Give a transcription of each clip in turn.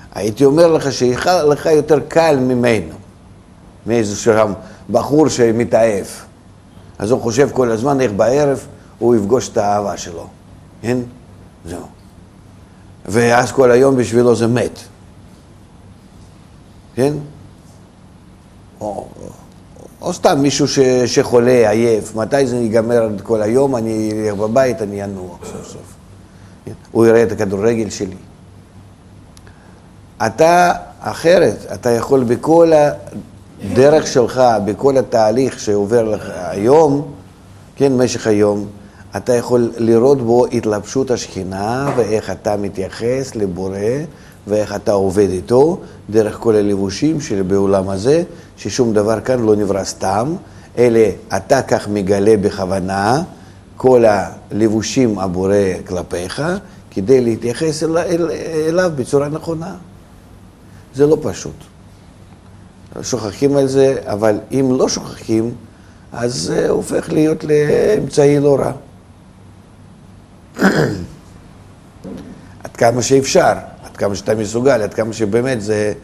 הייתי אומר לך שלך יותר קל ממנו, מאיזשהו בחור שמתעייף. אז הוא חושב כל הזמן איך בערב הוא יפגוש את האהבה שלו. כן? זהו. ואז כל היום בשבילו זה מת. כן? או סתם מישהו שחולה, עייף. מתי זה ייגמר כל היום? אני אלך בבית, אני אנוח סוף סוף. כן? הוא יראה את הכדורגל שלי. אתה אחרת, אתה יכול בכל הדרך שלך, בכל התהליך שעובר לך היום, כן, במשך היום, אתה יכול לראות בו התלבשות השכינה ואיך אתה מתייחס לבורא ואיך אתה עובד איתו דרך כל הלבושים של בעולם הזה, ששום דבר כאן לא נברא סתם, אלא אתה כך מגלה בכוונה כל הלבושים הבורא כלפיך, כדי להתייחס אליו בצורה נכונה. זה לא פשוט. שוכחים על זה, אבל אם לא שוכחים, אז זה הופך להיות לאמצעי לא רע. עד כמה שאפשר, עד כמה שאתה מסוגל, עד כמה שבאמת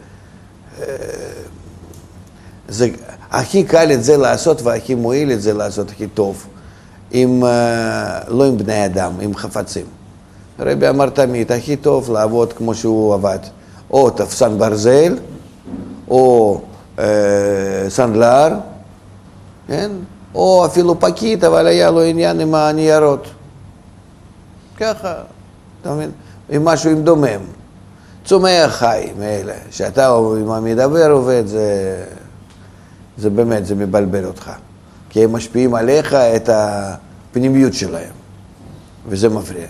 זה הכי קל את זה לעשות והכי מועיל את זה לעשות הכי טוב, לא עם בני אדם, עם חפצים. הרבי אמר תמיד, הכי טוב לעבוד כמו שהוא עבד, או תפסן ברזל, או סנדלר, כן? או אפילו פקיד, אבל היה לו עניין עם הניירות. ככה, אתה מבין? עם משהו עם דומם. צומח חי מאלה, שאתה עם המדבר עובד, זה באמת, זה מבלבל אותך. כי הם משפיעים עליך את הפנימיות שלהם, וזה מפריע.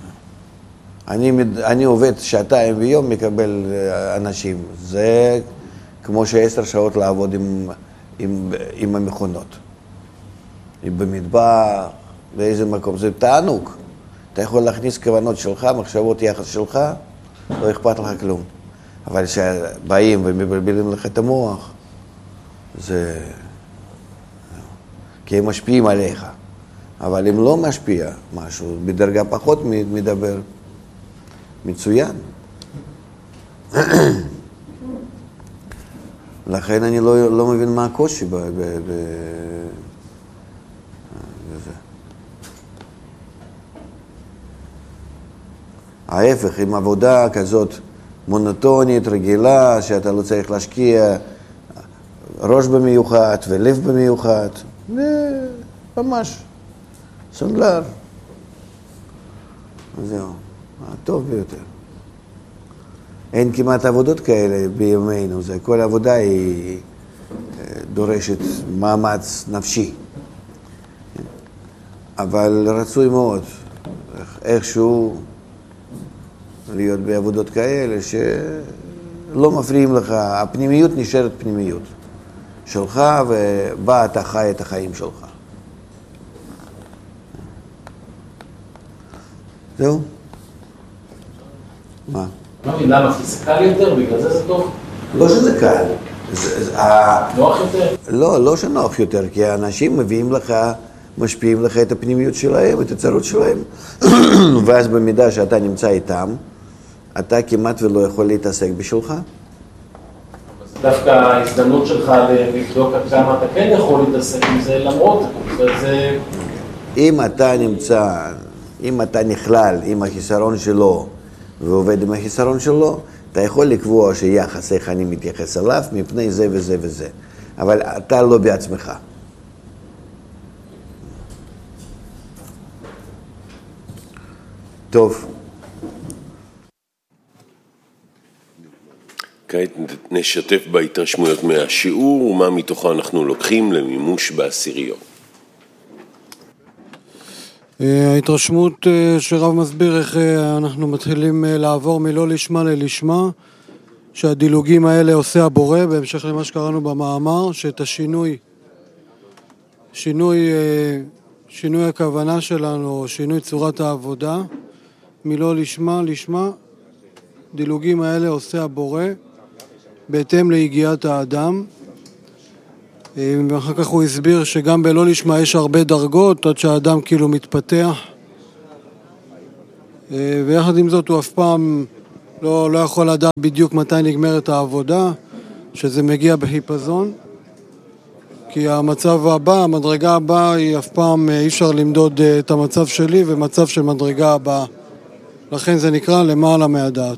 אני עובד שעתיים ביום, מקבל אנשים. זה כמו ש10 שעות לעבוד עם המכונות. במטבח, באיזה מקום. זה תענוג. אתה יכול להכניס כוונות שלך, מחשבות יחס שלך, לא אכפת לך כלום. אבל כשבאים ומבלבלים לך את המוח, זה... כי הם משפיעים עליך. אבל אם לא משפיע משהו, בדרגה פחות מדבר, מצוין. לכן אני לא מבין מה הקושי בזה. ההפך, עם עבודה כזאת מונוטונית, רגילה, שאתה לא צריך להשקיע ראש במיוחד ולב במיוחד, זה ממש סנדלר. זהו, הטוב ביותר. אין כמעט עבודות כאלה בימינו, כל עבודה היא דורשת מאמץ נפשי. אבל רצוי מאוד, איכשהו להיות בעבודות כאלה שלא מפריעים לך, הפנימיות נשארת פנימיות שלך, ובה אתה חי את החיים שלך. זהו? מה? למה? כי זה קל יותר, בגלל זה זה טוב? לא שזה קל. נוח יותר? לא שנוח יותר, כי האנשים מביאים לך, משפיעים לך את הפנימיות שלהם, את הצרות שלהם. ואז במידה שאתה נמצא איתם, אתה כמעט ולא יכול להתעסק בשבילך. דווקא ההזדמנות שלך לבדוק עד כמה אתה כן יכול להתעסק עם זה, למרות זה... אם אתה נכלל עם החיסרון שלו ועובד עם החיסרון שלו, אתה יכול לקבוע שיחס איך אני מתייחס אליו מפני זה וזה וזה. אבל אתה לא בעצמך. טוב. כעת נשתף בהתרשמויות מהשיעור ומה מתוכו אנחנו לוקחים למימוש בעשיריות. ההתרשמות שרב מסביר איך אנחנו מתחילים לעבור מלא לשמה ללשמה, שהדילוגים האלה עושה הבורא, בהמשך למה שקראנו במאמר, שאת שינוי הכוונה שלנו, שינוי צורת העבודה, מלא לשמה לשמה, דילוגים האלה עושה הבורא, בהתאם להגיעת האדם. ואחר כך הוא הסביר שגם בלא לשמה יש הרבה דרגות, עד שהאדם כאילו מתפתח. ויחד עם זאת הוא אף פעם לא יכול לדעת בדיוק מתי נגמרת העבודה, שזה מגיע בחיפזון, כי המצב הבא, המדרגה הבאה, היא אף פעם אי אפשר למדוד את המצב שלי ומצב של מדרגה הבאה. לכן זה נקרא למעלה מהדעת.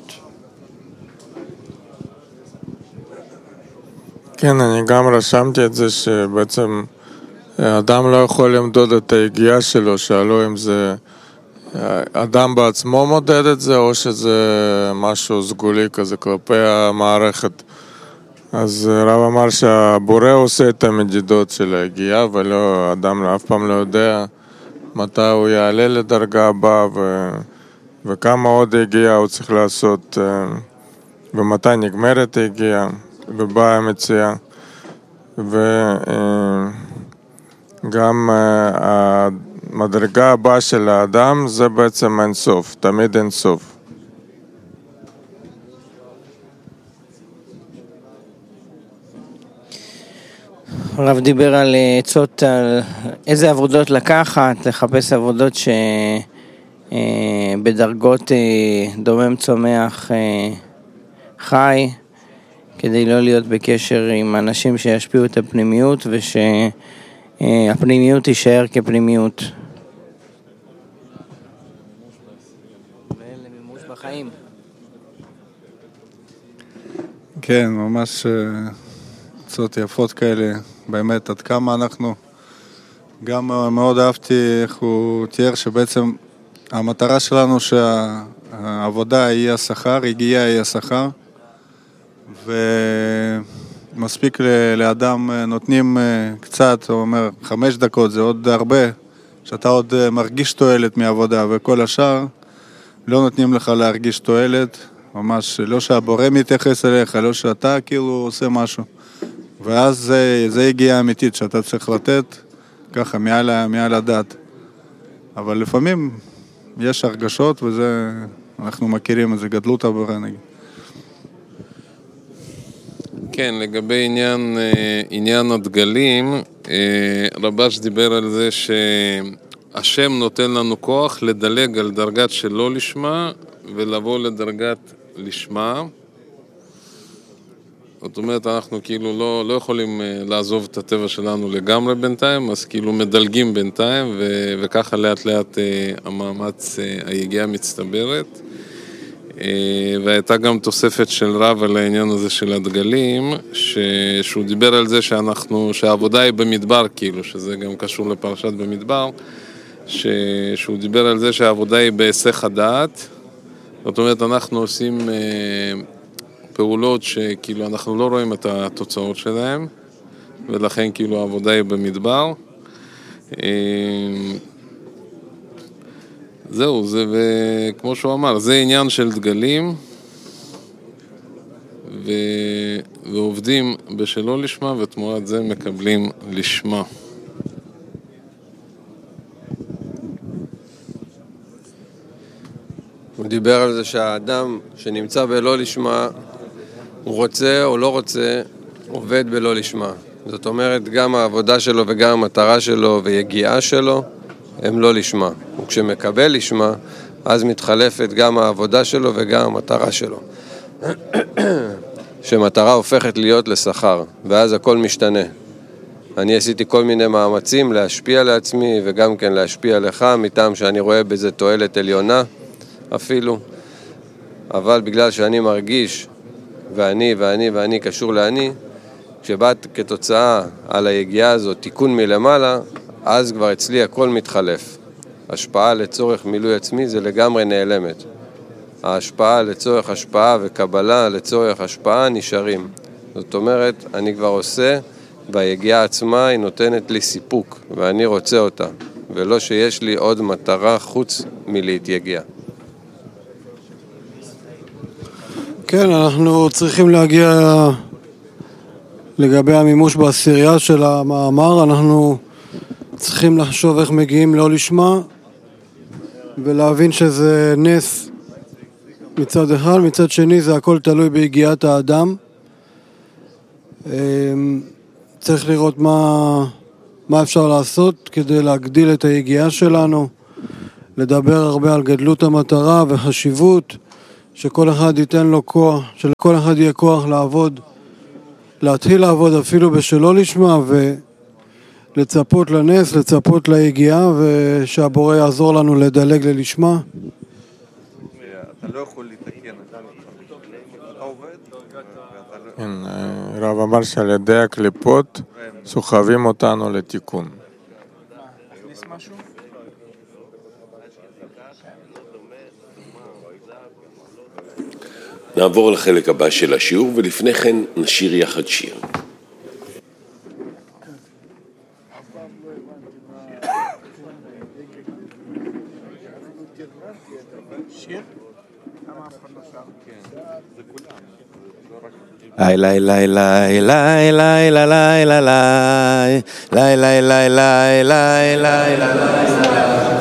כן, אני גם רשמתי את זה שבעצם אדם לא יכול למדוד את היגיעה שלו, שאלו אם זה אדם בעצמו מודד את זה או שזה משהו סגולי כזה כלפי המערכת. אז רב אמר שהבורא עושה את המדידות של היגיעה, ולא, אדם אף פעם לא יודע מתי הוא יעלה לדרגה הבאה וכמה עוד היגיעה הוא צריך לעשות ומתי נגמרת היגיעה ובאה המציאה. וגם המדרגה הבאה של האדם זה בעצם אין סוף, תמיד אין סוף. הרב דיבר על עצות, על איזה עבודות לקחת, לחפש עבודות שבדרגות דומם צומח חי, כדי לא להיות בקשר עם אנשים שישפיעו את הפנימיות ושהפנימיות תישאר כפנימיות. ולמימוש בחיים. כן, ממש עצות יפות כאלה, באמת עד כמה אנחנו, גם מאוד אהבתי איך הוא תיאר שבעצם המטרה שלנו שהעבודה היא השכר, הגיעה היא השכר, ומספיק לאדם נותנים קצת, הוא אומר 5 דקות זה עוד הרבה, שאתה עוד מרגיש תועלת מהעבודה, וכל השאר לא נותנים לך להרגיש תועלת, ממש לא שהבורא מתייחס אליך, לא שאתה כאילו עושה משהו. ואז זה הגיעה אמיתית שאתה צריך לתת ככה מעל הדעת. אבל לפעמים יש הרגשות וזה, אנחנו מכירים את זה, גדלות הבורא נגיד. כן, לגבי עניין הדגלים, רבש דיבר על זה שהשם נותן לנו כוח לדלג על דרגת שלא לשמה ולבוא לדרגת לשמה. זאת אומרת, אנחנו כאילו לא יכולים לעזוב את הטבע שלנו לגמרי בינתיים, אז כאילו מדלגים בינתיים, וככה לאט לאט המאמץ, היגיעה מצטברת. והייתה גם תוספת של רב על העניין הזה של הדגלים, שהוא דיבר על זה שהעבודה היא במדבר, כאילו, שזה גם קשור לפרשת במדבר, שהוא דיבר על זה שהעבודה היא בהיסח הדעת. זאת אומרת, אנחנו עושים פעולות שכאילו אנחנו לא רואים את התוצאות שלהם, ולכן כאילו העבודה היא במדבר. זהו, זה, וכמו שהוא אמר, זה עניין של דגלים, ועובדים בשלא לשמה, ותמורת זה מקבלים לשמה. הוא דיבר על זה שהאדם שנמצא בלא לשמה, הוא רוצה או לא רוצה, עובד בלא לשמה. זאת אומרת, גם העבודה שלו וגם המטרה שלו ויגיעה שלו, הם לא לשמה. וכשמקבל לשמה, אז מתחלפת גם העבודה שלו וגם המטרה שלו. שמטרה הופכת להיות לשכר, ואז הכל משתנה. אני עשיתי כל מיני מאמצים להשפיע לעצמי וגם כן להשפיע לך, מטעם שאני רואה בזה תועלת עליונה אפילו. אבל בגלל שאני מרגיש ואני קשור לאני, כשבאת כתוצאה על היגיעה הזאת תיקון מלמעלה, אז כבר אצלי הכל מתחלף. השפעה לצורך מילוי עצמי זה לגמרי נעלמת. ההשפעה לצורך השפעה וקבלה לצורך השפעה נשארים. זאת אומרת, אני כבר עושה, והיגיעה עצמה היא נותנת לי סיפוק, ואני רוצה אותה, ולא שיש לי עוד מטרה חוץ מלהתייגיע. כן, אנחנו צריכים להגיע לגבי המימוש בעשירייה של המאמר, אנחנו צריכים לחשוב איך מגיעים לא לשמה, ולהבין שזה נס מצד אחד, מצד שני זה הכל תלוי בהגיעת האדם. צריך לראות מה אפשר לעשות כדי להגדיל את היגיעה שלנו, לדבר הרבה על גדלות המטרה וחשיבות שכל אחד ייתן לו כוח, שלכל אחד יהיה כוח לעבוד, להתחיל לעבוד אפילו בשלא לשמה, ולצפות לנס, לצפות ליגיעה, ושהבורא יעזור לנו לדלג ללשמה. אתה לא יכול לתקן, אתה עובד, רב אמר שעל ידי הקליפות סוחבים אותנו לתיקון. נעבור לחלק הבא של השיעור, ולפני כן נשיר יחד שיר. Lai lai lai lai lai lai lai lai lai lai lai lai lai lai lai lai lai